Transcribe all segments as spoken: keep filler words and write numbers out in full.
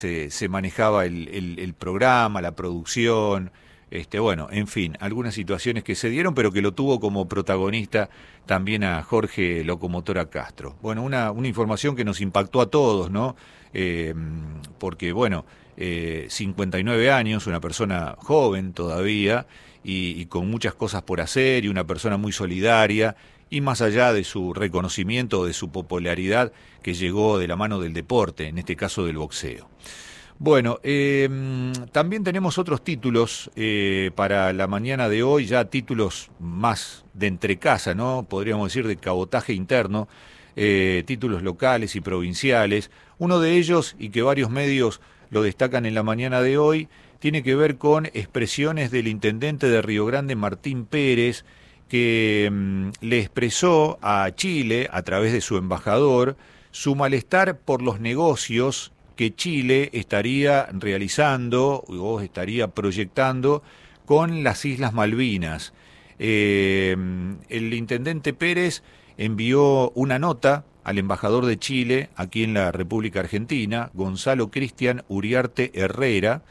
se, se manejaba el, el, el programa, la producción, este, bueno, en fin, algunas situaciones que se dieron, pero que lo tuvo como protagonista también a Jorge Locomotora Castro. Bueno, una, una información que nos impactó a todos, ¿no? Eh, porque, bueno, eh, cincuenta y nueve años, una persona joven todavía, y, y con muchas cosas por hacer, y una persona muy solidaria, y más allá de su reconocimiento, de su popularidad, que llegó de la mano del deporte, en este caso del boxeo. Bueno, eh, también tenemos otros títulos eh, para la mañana de hoy, ya títulos más de entrecasa, ¿no? Podríamos decir de cabotaje interno, eh, títulos locales y provinciales. Uno de ellos, y que varios medios lo destacan en la mañana de hoy, tiene que ver con expresiones del intendente de Río Grande, Martín Pérez, que mm, le expresó a Chile, a través de su embajador, su malestar por los negocios que Chile estaría realizando o estaría proyectando con las Islas Malvinas. Eh, el intendente Pérez envió una nota al embajador de Chile aquí en la República Argentina, Gonzalo Cristian Uriarte Herrera,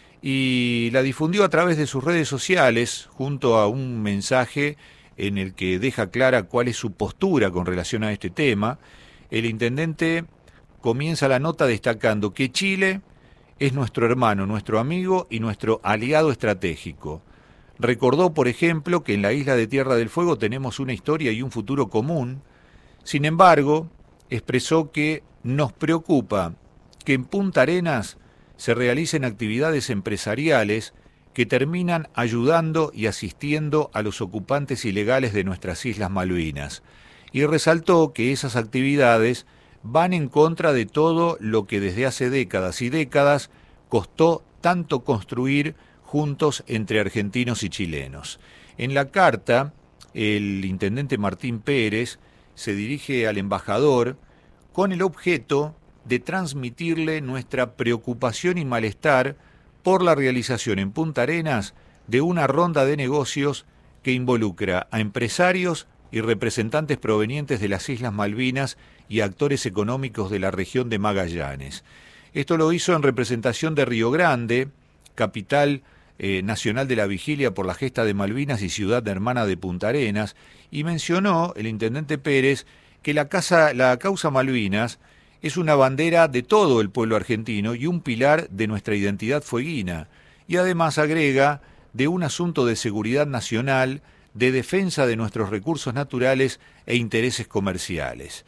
y la difundió a través de sus redes sociales junto a un mensaje en el que deja clara cuál es su postura con relación a este tema. El intendente comienza la nota destacando que Chile es nuestro hermano, nuestro amigo y nuestro aliado estratégico. Recordó, por ejemplo, que en la isla de Tierra del Fuego tenemos una historia y un futuro común. Sin embargo, expresó que nos preocupa que en Punta Arenas se realicen actividades empresariales que terminan ayudando y asistiendo a los ocupantes ilegales de nuestras Islas Malvinas. Y resaltó que esas actividades van en contra de todo lo que desde hace décadas y décadas costó tanto construir juntos entre argentinos y chilenos. En la carta, el intendente Martín Pérez se dirige al embajador con el objeto de transmitirle nuestra preocupación y malestar por la realización en Punta Arenas de una ronda de negocios que involucra a empresarios y representantes provenientes de las Islas Malvinas y actores económicos de la región de Magallanes. Esto lo hizo en representación de Río Grande, capital eh, nacional de la vigilia por la gesta de Malvinas y ciudad hermana de Punta Arenas, y mencionó el intendente Pérez que la, casa, la causa Malvinas es una bandera de todo el pueblo argentino y un pilar de nuestra identidad fueguina, y además agrega de un asunto de seguridad nacional, de defensa de nuestros recursos naturales e intereses comerciales.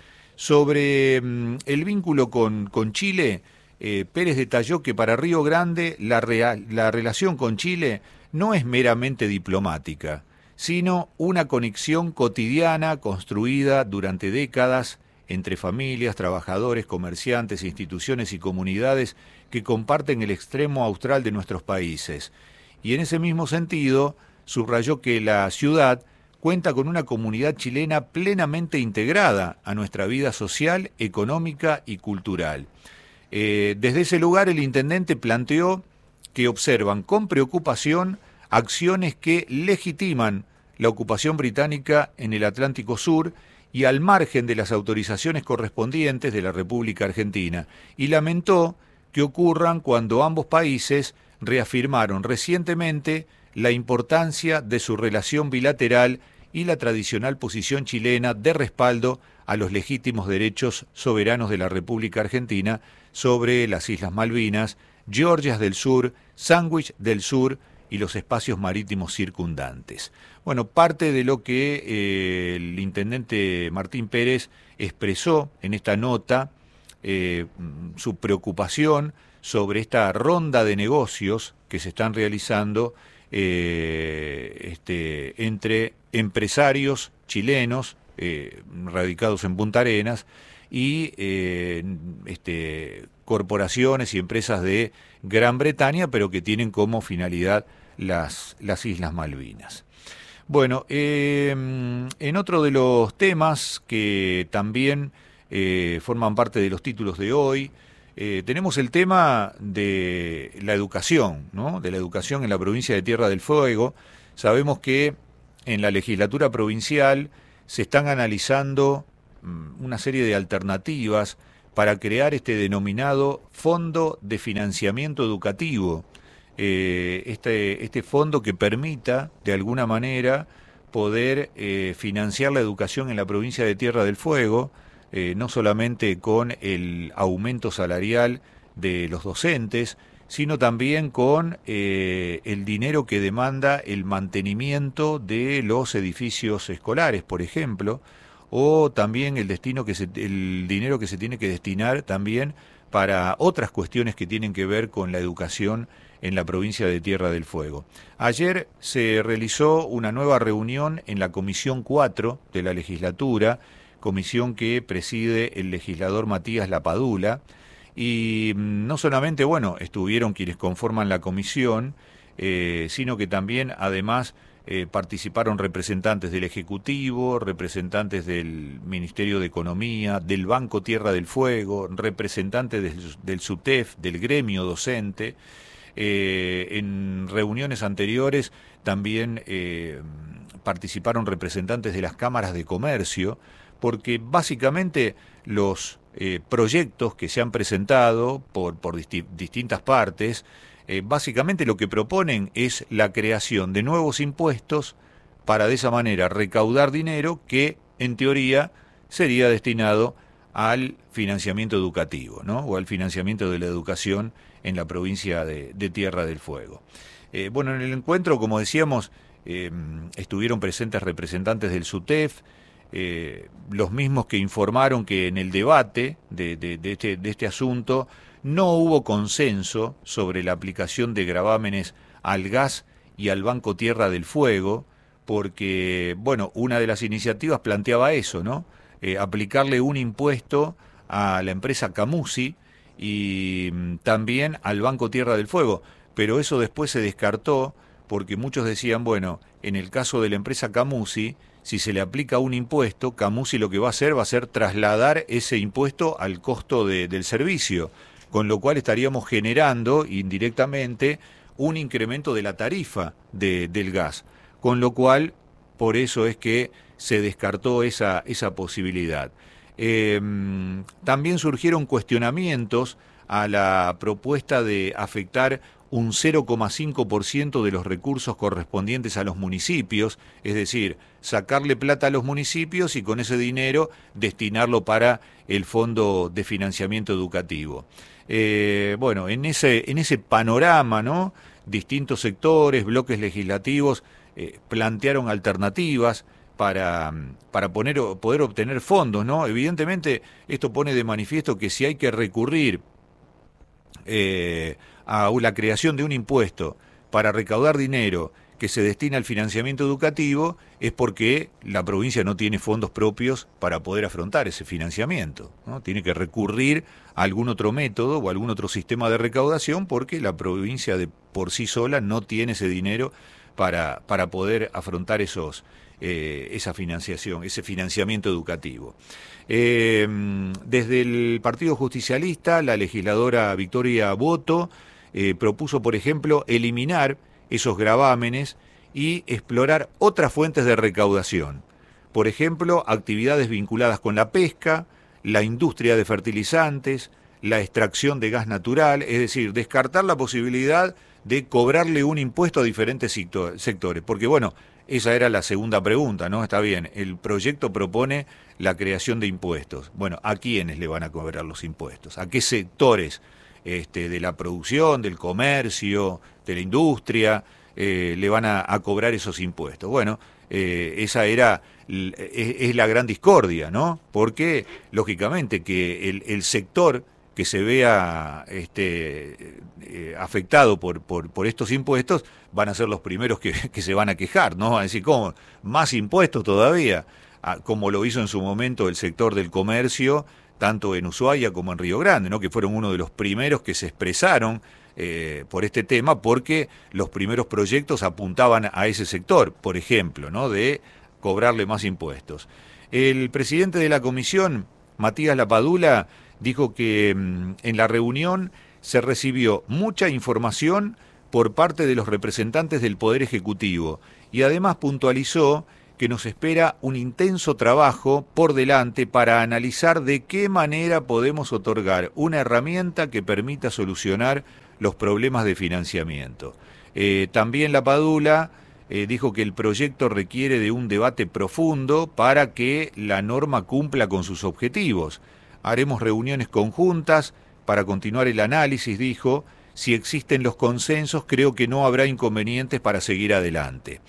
Sobre mm, el vínculo con, con Chile, eh, Pérez detalló que para Río Grande la, real, la relación con Chile no es meramente diplomática, sino una conexión cotidiana construida durante décadas entre familias, trabajadores, comerciantes, instituciones y comunidades que comparten el extremo austral de nuestros países. Y en ese mismo sentido, subrayó que la ciudad cuenta con una comunidad chilena plenamente integrada a nuestra vida social, económica y cultural. Eh, desde ese lugar el intendente planteó que observan con preocupación acciones que legitiman la ocupación británica en el Atlántico Sur y al margen de las autorizaciones correspondientes de la República Argentina, y lamentó que ocurran cuando ambos países reafirmaron recientemente la importancia de su relación bilateral y la tradicional posición chilena de respaldo a los legítimos derechos soberanos de la República Argentina sobre las Islas Malvinas, Georgias del Sur, Sandwich del Sur y los espacios marítimos circundantes. Bueno, parte de lo que eh, el intendente Martín Pérez expresó en esta nota, eh, su preocupación sobre esta ronda de negocios que se están realizando eh, este, entre empresarios chilenos eh, radicados en Punta Arenas y eh, este, corporaciones y empresas de Gran Bretaña, pero que tienen como finalidad las, las Islas Malvinas. Bueno, eh, en otro de los temas que también eh, forman parte de los títulos de hoy, eh, tenemos el tema de la educación, ¿no? De la educación en la provincia de Tierra del Fuego. Sabemos que en la legislatura provincial se están analizando una serie de alternativas para crear este denominado Fondo de Financiamiento Educativo. Eh, este, este fondo que permita, de alguna manera, poder eh, financiar la educación en la provincia de Tierra del Fuego, eh, no solamente con el aumento salarial de los docentes, sino también con eh, el dinero que demanda el mantenimiento de los edificios escolares, por ejemplo, o también el destino que se, el dinero que se tiene que destinar también para otras cuestiones que tienen que ver con la educación en la provincia de Tierra del Fuego. Ayer se realizó una nueva reunión en la Comisión cuatro de la legislatura, comisión que preside el legislador Matías Lapadula, y no solamente, bueno, estuvieron quienes conforman la comisión, eh, sino que también, además, eh, participaron representantes del Ejecutivo, representantes del Ministerio de Economía, del Banco Tierra del Fuego, representantes del, del SUTEF, del gremio docente. Eh, en reuniones anteriores también eh, participaron representantes de las cámaras de comercio, porque básicamente los eh, proyectos que se han presentado por, por disti- distintas partes, eh, básicamente lo que proponen es la creación de nuevos impuestos para de esa manera recaudar dinero que en teoría sería destinado al financiamiento educativo, ¿no? O al financiamiento de la educación en la provincia de, de Tierra del Fuego. Eh, bueno, en el encuentro, como decíamos, eh, estuvieron presentes representantes del SUTEF, eh, los mismos que informaron que en el debate de, de, de, este, de este asunto no hubo consenso sobre la aplicación de gravámenes al gas y al Banco Tierra del Fuego, porque, bueno, una de las iniciativas planteaba eso, ¿no? Eh, aplicarle un impuesto a la empresa Camusi y mm, también al Banco Tierra del Fuego, pero eso después se descartó porque muchos decían, bueno, en el caso de la empresa Camusi, si se le aplica un impuesto, Camusi lo que va a hacer va a ser trasladar ese impuesto al costo de, del servicio, con lo cual estaríamos generando indirectamente un incremento de la tarifa de, del gas, con lo cual, por eso es que se descartó esa, esa posibilidad. Eh, también surgieron cuestionamientos a la propuesta de afectar un cero coma cinco por ciento de los recursos correspondientes a los municipios, es decir, sacarle plata a los municipios y con ese dinero destinarlo para el Fondo de Financiamiento Educativo. Eh, bueno, en ese, en ese panorama, ¿no?, distintos sectores, bloques legislativos eh, plantearon alternativas para, para poner, poder obtener fondos, ¿no? Evidentemente, esto pone de manifiesto que si hay que recurrir eh, a la creación de un impuesto para recaudar dinero que se destina al financiamiento educativo, es porque la provincia no tiene fondos propios para poder afrontar ese financiamiento, ¿no? Tiene que recurrir a algún otro método o algún otro sistema de recaudación porque la provincia de por sí sola no tiene ese dinero para, para poder afrontar esos, eh, esa financiación, ese financiamiento educativo. Eh, desde el Partido Justicialista, la legisladora Victoria Boto eh, propuso, por ejemplo, eliminar esos gravámenes y explorar otras fuentes de recaudación. Por ejemplo, actividades vinculadas con la pesca, la industria de fertilizantes, la extracción de gas natural, es decir, descartar la posibilidad de cobrarle un impuesto a diferentes sectores. Porque, bueno, esa era la segunda pregunta, ¿no? Está bien, el proyecto propone la creación de impuestos. Bueno, ¿a quiénes le van a cobrar los impuestos? ¿A qué sectores este, de la producción, del comercio, de la industria, eh, le van a, a cobrar esos impuestos? Bueno, eh, esa era es, es la gran discordia, ¿no? Porque, lógicamente, que el, el sector que se vea este, eh, afectado por, por, por estos impuestos van a ser los primeros que, que se van a quejar, ¿no? A decir, ¿cómo? ¿Más impuestos todavía? Ah, como lo hizo en su momento el sector del comercio, tanto en Ushuaia como en Río Grande, ¿no? Que fueron uno de los primeros que se expresaron eh, por este tema, porque los primeros proyectos apuntaban a ese sector, por ejemplo, ¿no? De cobrarle más impuestos. El presidente de la comisión, Matías Lapadula, dijo que mmm, en la reunión se recibió mucha información por parte de los representantes del Poder Ejecutivo y además puntualizó que nos espera un intenso trabajo por delante para analizar de qué manera podemos otorgar una herramienta que permita solucionar los problemas de financiamiento. Eh, también la Padula eh, dijo que el proyecto requiere de un debate profundo para que la norma cumpla con sus objetivos. Haremos reuniones conjuntas para continuar el análisis, dijo. Si existen los consensos, creo que no habrá inconvenientes para seguir adelante.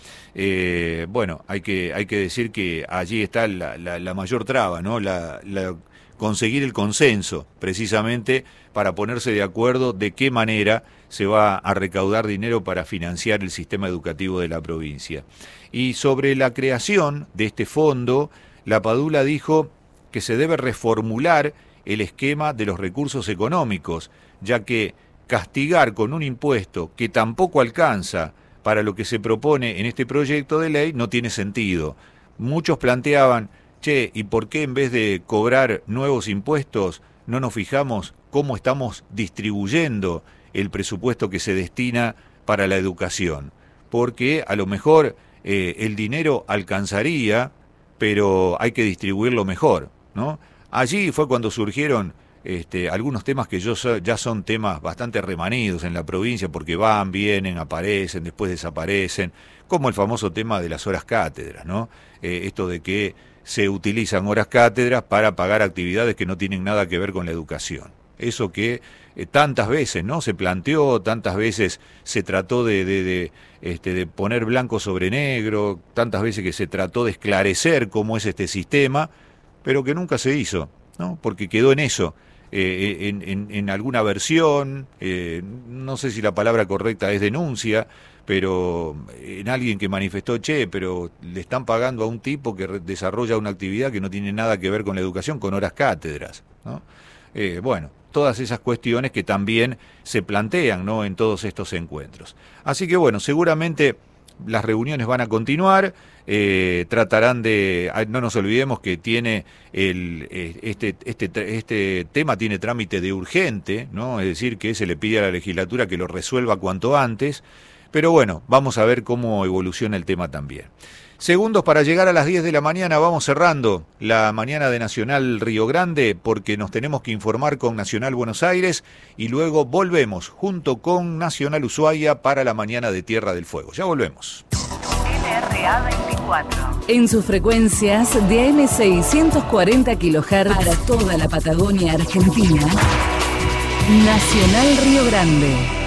Eh, bueno, hay que, hay que decir que allí está la, la, la mayor traba, ¿no? La, la, conseguir el consenso, precisamente para ponerse de acuerdo de qué manera se va a recaudar dinero para financiar el sistema educativo de la provincia. Y sobre la creación de este fondo, la Padula dijo que se debe reformular el esquema de los recursos económicos, ya que castigar con un impuesto que tampoco alcanza para lo que se propone en este proyecto de ley no tiene sentido. Muchos planteaban, che, ¿y por qué en vez de cobrar nuevos impuestos no nos fijamos cómo estamos distribuyendo el presupuesto que se destina para la educación? Porque a lo mejor eh, el dinero alcanzaría, pero hay que distribuirlo mejor, ¿no? Allí fue cuando surgieron Este, algunos temas que yo so, ya son temas bastante remanidos en la provincia porque van, vienen, aparecen, después desaparecen, como el famoso tema de las horas cátedras, ¿no? Eh, esto de que se utilizan horas cátedras para pagar actividades que no tienen nada que ver con la educación. Eso que eh, tantas veces, ¿no? Se planteó, tantas veces se trató de, de, de, este, de poner blanco sobre negro, tantas veces que se trató de esclarecer cómo es este sistema, pero que nunca se hizo, ¿no? Porque quedó en eso. Eh, en, en, en alguna versión, eh, no sé si la palabra correcta es denuncia, pero en alguien que manifestó, che, pero le están pagando a un tipo que re- desarrolla una actividad que no tiene nada que ver con la educación, con horas cátedras, ¿no? Eh, bueno, todas esas cuestiones que también se plantean, ¿no?, en todos estos encuentros. Así que bueno, seguramente las reuniones van a continuar, eh, tratarán de, no nos olvidemos que tiene el, este, este, este tema tiene trámite de urgente, ¿no? Es decir, que se le pide a la legislatura que lo resuelva cuanto antes, pero bueno, vamos a ver cómo evoluciona el tema también. Segundos para llegar a las diez de la mañana, vamos cerrando la mañana de Nacional Río Grande porque nos tenemos que informar con Nacional Buenos Aires y luego volvemos junto con Nacional Ushuaia para la mañana de Tierra del Fuego. Ya volvemos. L R A veinticuatro. En sus frecuencias de A M seiscientos cuarenta kilohertz para toda la Patagonia Argentina, Nacional Río Grande.